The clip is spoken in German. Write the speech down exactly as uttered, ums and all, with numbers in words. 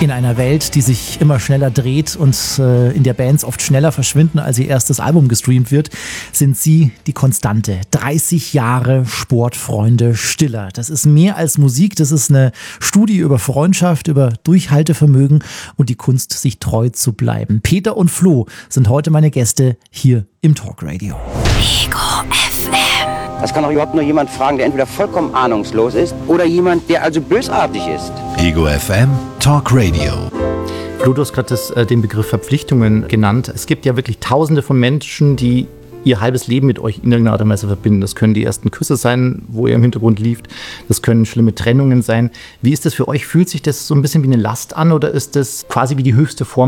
In einer Welt, die sich immer schneller dreht und äh, in der Bands oft schneller verschwinden, als ihr erstes Album gestreamt wird, sind sie die Konstante. dreißig Jahre Sportfreunde Stiller. Das ist mehr als Musik, das ist eine Studie über Freundschaft, über Durchhaltevermögen und die Kunst, sich treu zu bleiben. Peter und Flo sind heute meine Gäste hier im Talkradio. Ego F M. Das kann auch überhaupt nur jemand fragen, der entweder vollkommen ahnungslos ist oder jemand, der also bösartig ist. Ego F M Talk Radio. Flo, du hast gerade äh, den Begriff Verpflichtungen genannt. Es gibt ja wirklich Tausende von Menschen, die ihr halbes Leben mit euch in irgendeiner Art und Weise verbinden. Das können die ersten Küsse sein, wo ihr im Hintergrund lieft. Das können schlimme Trennungen sein. Wie ist das für euch? Fühlt sich das so ein bisschen wie eine Last an oder ist das quasi wie die höchste Form